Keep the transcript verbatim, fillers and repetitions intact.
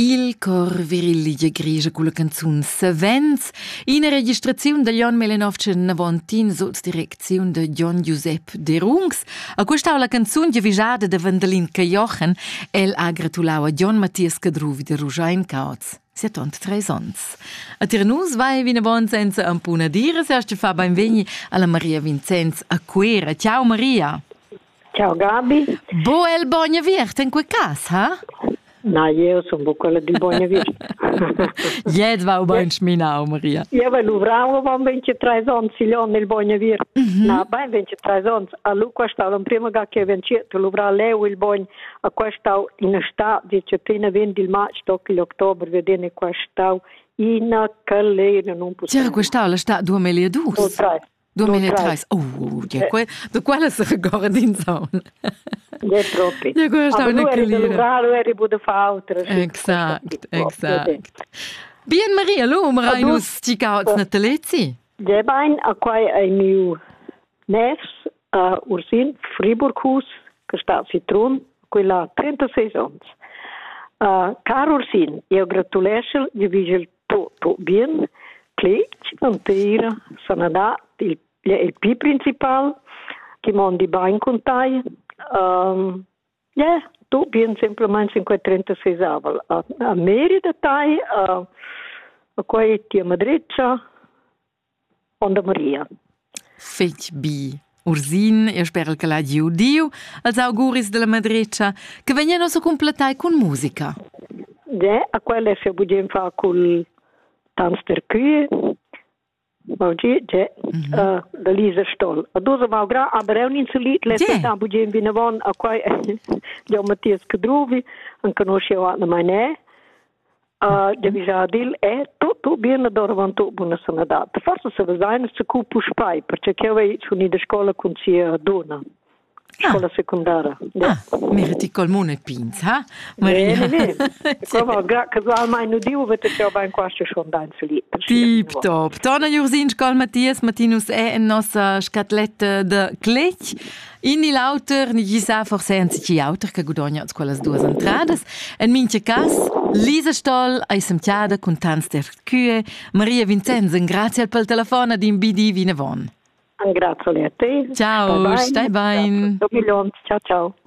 Il cor virillige grigia con la canzun Savens, in registrazione dagli anni millenovecentonovantin sotto direzione di John Giuseppe De Rungs. A questa la canzun giavisada da Vandalin Cajochen, el ha gratulato a John Mattias Cadruvi de Rujain Kautz. settantatré anni. A Ternus vai vinavon senza un puna dire, se hast fa benveni alla Maria Vincenz a Quera. Ciao Maria. Ciao Gabi. Bo el Bonja Viert in quel caso, ha? No, io sono quella di Bonja Viert. Jetzt war ben schminau, Maria. Io ve luvravo van ventitré anni, silon nel Bonja Viert. No, ben ventitré anni. A lui questa la prima ga che venciato luvra leu il Bonja, a questa in estate, dice appena vendi il maggio, tocca l'ottobre, vedene questa in calera non possiamo. C'era questa la sta duemiladue. duemilatré. Oh, ja, que, da quella si ricorda in zona. Ja, proprio. Ja, questa è una calera. Ma eri bude fautra. Exakt, exakt. Bien, Maria, lo, ma in us cicauts natalezi? Ja, ben, a quai a new nefs, a Ursin, Friburghus, che sta citron, quella trentasei anni. Uh, caro Ursin, io gratulesso, io vigil tutto bien, Clec, Antira, Sanada, il, il P principal, che mondi bain contai. Um, yeah, tu bien semplicemente in quei trentasei anni. A, a Merida tai, a, a quei tia Madreccia, onda Maria. Fetch bi. Ursin, io spero che la giudiu, als auguris della Madreccia, che vengono so completai con musica. Yeah, a quelle se budem fa col Tanz der Kühe, oggi c'è da Lisa Stoll. A due malgrado, aber è un insolito, le sta budem vinavon a quai John Mattias Cadruvi, non conoscevo a mai Uh, de visadil è tutto bene davanti buona sanità. Forse se va bene se cupo spai, perché che avevo in la scuola con sia donna. Scuola secondaria. Ah, meriti col mone pins, ha? Maria. Ne, ne, ne. Qua va casual mai no dio, vete che ben quasi schon da insolito. Tip top. Tona Jursin Schol Mattias Martinus è in nostra scatletta de Clec. In il autor ni gisa forse anzici autor che guadagna quelle due entrades. En minche cas Lisa Stoll ai semtiada con Tanz der Kühe. Maria Vincenz, grazie al telefono di B D Vinavon. Grazie a te. Ciao, stai bene. Ciao, ciao.